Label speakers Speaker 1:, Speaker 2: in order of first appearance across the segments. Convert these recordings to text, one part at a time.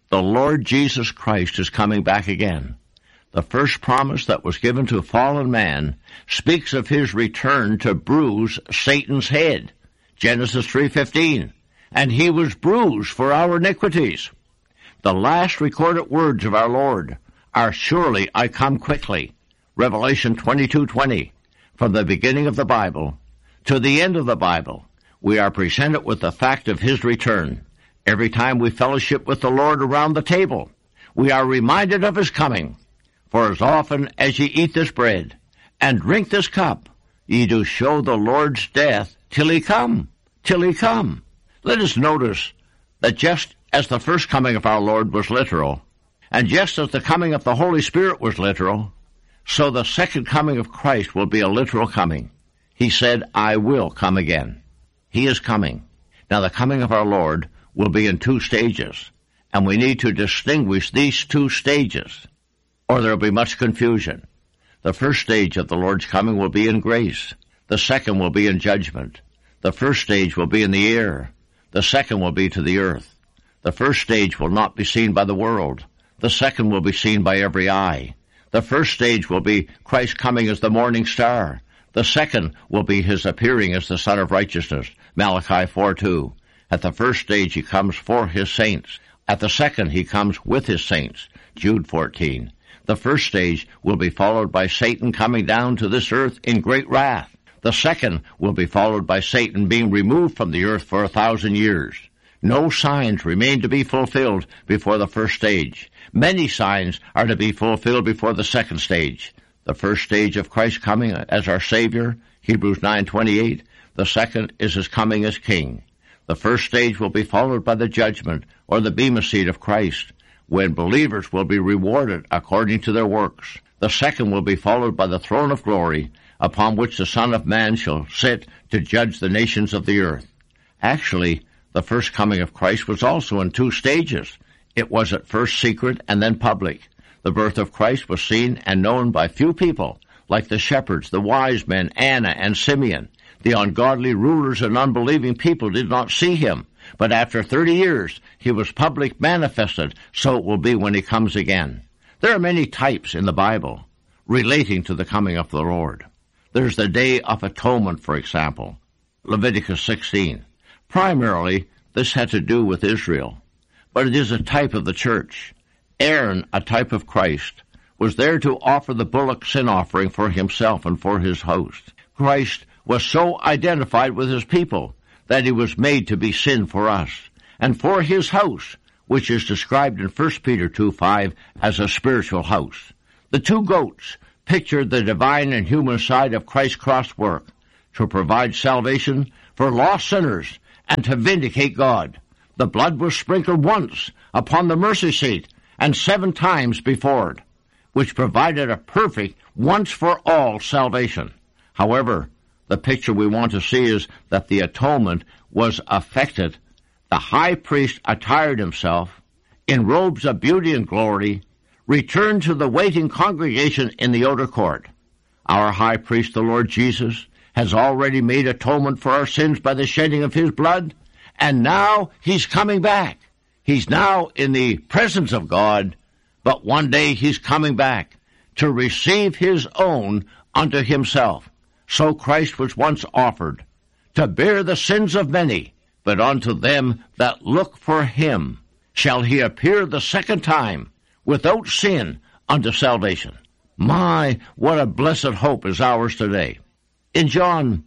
Speaker 1: The Lord Jesus Christ is coming back again. The first promise that was given to fallen man speaks of his return to bruise Satan's head. Genesis 3:15. And he was bruised for our iniquities. The last recorded words of our Lord are, surely I come quickly. Revelation 22:20. From the beginning of the Bible to the end of the Bible, we are presented with the fact of his return. Every time we fellowship with the Lord around the table, we are reminded of his coming. For as often as ye eat this bread and drink this cup, ye do show the Lord's death till he come, till he come. Let us notice that just as the first coming of our Lord was literal, and just as the coming of the Holy Spirit was literal, so the second coming of Christ will be a literal coming. He said, I will come again. He is coming. Now the coming of our Lord will be in two stages, and we need to distinguish these two stages, or there will be much confusion. The first stage of the Lord's coming will be in grace. The second will be in judgment. The first stage will be in the air. The second will be to the earth. The first stage will not be seen by the world. The second will be seen by every eye. The first stage will be Christ coming as the morning star. The second will be his appearing as the Son of Righteousness. Malachi 4:2. At the first stage he comes for his saints. At the second he comes with his saints. Jude 14. The first stage will be followed by Satan coming down to this earth in great wrath. The second will be followed by Satan being removed from the earth for 1,000 years. No signs remain to be fulfilled before the first stage. Many signs are to be fulfilled before the second stage. The first stage of Christ coming as our Savior, Hebrews 9:28. The second is his coming as King. The first stage will be followed by the judgment, or the bema seat of Christ, when believers will be rewarded according to their works. The second will be followed by the throne of glory, upon which the Son of Man shall sit to judge the nations of the earth. Actually, the first coming of Christ was also in two stages. It was at first secret and then public. The birth of Christ was seen and known by few people, like the shepherds, the wise men, Anna and Simeon. The ungodly rulers and unbelieving people did not see him, but after 30 years he was public manifested, so it will be when he comes again. There are many types in the Bible relating to the coming of the Lord. There's the Day of Atonement, for example, Leviticus 16. Primarily, this had to do with Israel, but it is a type of the church. Aaron, a type of Christ, was there to offer the bullock sin offering for himself and for his host. Christ was so identified with his people that he was made to be sin for us, and for his house, which is described in 1 Peter 2:5 as a spiritual house. The two goats pictured the divine and human side of Christ's cross work to provide salvation for lost sinners and to vindicate God. The blood was sprinkled once upon the mercy seat and 7 times before it, which provided a perfect once-for-all salvation. However, the picture we want to see is that the atonement was effected. The high priest attired himself in robes of beauty and glory, returned to the waiting congregation in the outer court. Our high priest, the Lord Jesus, has already made atonement for our sins by the shedding of his blood, and now he's coming back. He's now in the presence of God, but one day he's coming back to receive his own unto himself. So Christ was once offered to bear the sins of many, but unto them that look for him shall he appear the second time without sin unto salvation. My, what a blessed hope is ours today. In John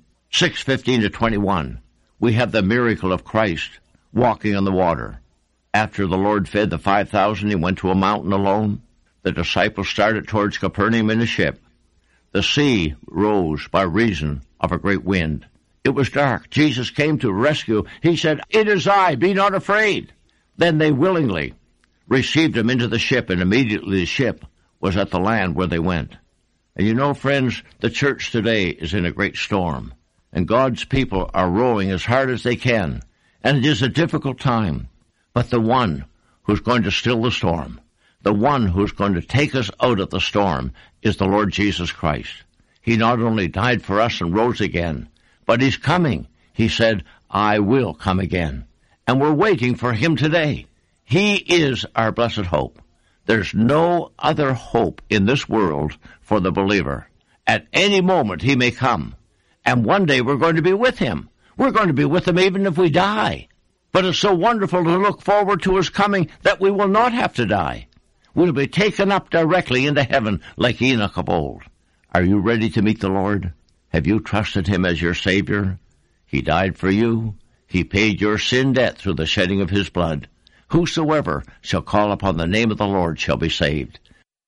Speaker 1: 6:15-21, we have the miracle of Christ walking on the water. After the Lord fed the 5,000, he went to a mountain alone. The disciples started towards Capernaum in a ship. The sea rose by reason of a great wind. It was dark. Jesus came to rescue. He said, "It is I, be not afraid." Then they willingly received him into the ship, and immediately the ship was at the land where they went. And you know, friends, the church today is in a great storm, and God's people are rowing as hard as they can, and it is a difficult time. But the one who's going to still the storm, the one who's going to take us out of the storm, is the Lord Jesus Christ. He not only died for us and rose again, but he's coming. He said, "I will come again." And we're waiting for him today. He is our blessed hope. There's no other hope in this world for the believer. At any moment he may come. And one day we're going to be with him. We're going to be with him even if we die. But it's so wonderful to look forward to his coming that we will not have to die. We'll be taken up directly into heaven like Enoch of old. Are you ready to meet the Lord? Have you trusted him as your Savior? He died for you. He paid your sin debt through the shedding of his blood. Whosoever shall call upon the name of the Lord shall be saved.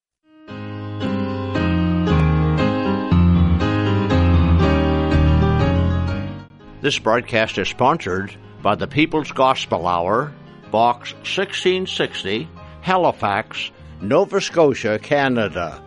Speaker 1: This broadcast is sponsored by the People's Gospel Hour, Box 1660, Halifax, Nova Scotia, Canada,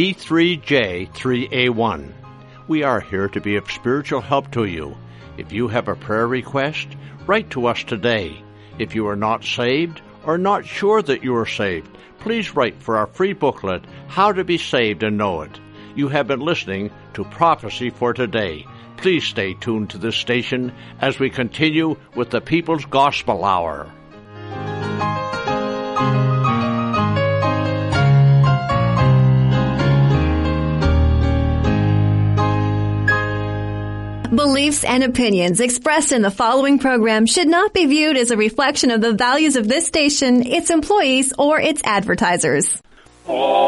Speaker 1: B3J3A1. We are here to be of spiritual help to you. If you have a prayer request, write to us today. If you are not saved or not sure that you are saved, please write for our free booklet, How to Be Saved and Know It. You have been listening to Prophecy for Today. Please stay tuned to this station as we continue with the People's Gospel Hour.
Speaker 2: Beliefs and opinions expressed in the following program should not be viewed as a reflection of the values of this station, its employees, or its advertisers.